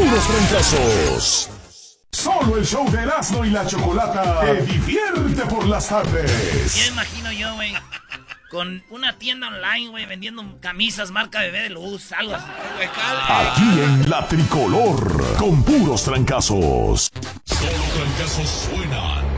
puros trancazos. Solo el show de Erasmo y la Chocolata te divierte por las tardes. Ya imagino yo, güey, con una tienda online, güey, vendiendo camisas marca Bebé de Luz, algo así. Aquí en La Tricolor, con puros trancazos. Solo trancazos suenan.